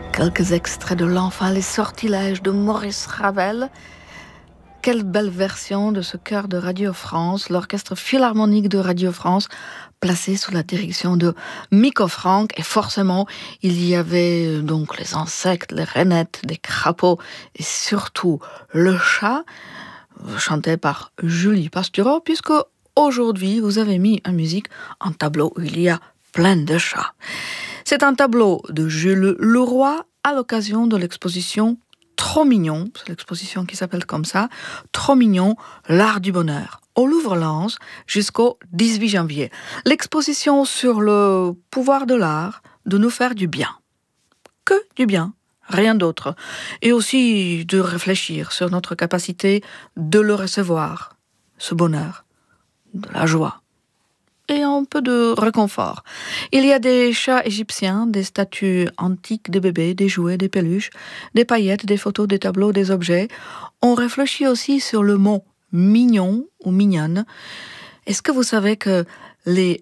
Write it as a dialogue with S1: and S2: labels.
S1: Quelques extraits de L'Enfant, les sortilèges de Maurice Ravel. Quelle belle version de ce chœur de Radio France, l'orchestre philharmonique de Radio France, placé sous la direction de Miko Frank. Et forcément, il y avait donc les insectes, les rainettes, les crapauds et surtout le chat, chanté par Julie Pastureau, puisque aujourd'hui, vous avez mis en musique un tableau où il y a plein de chats. C'est un tableau de Jules Leroy à l'occasion de l'exposition Trop mignon, c'est l'exposition qui s'appelle comme ça, Trop mignon, l'art du bonheur, au Louvre-Lens jusqu'au 18 janvier. L'exposition sur le pouvoir de l'art de nous faire du bien. Que du bien, rien d'autre. Et aussi de réfléchir sur notre capacité de le recevoir, ce bonheur, de la joie. Et un peu de réconfort. Il y a des chats égyptiens, des statues antiques, des bébés, des jouets, des peluches, des paillettes, des photos, des tableaux, des objets. On réfléchit aussi sur le mot mignon ou mignonne. Est-ce que vous savez que les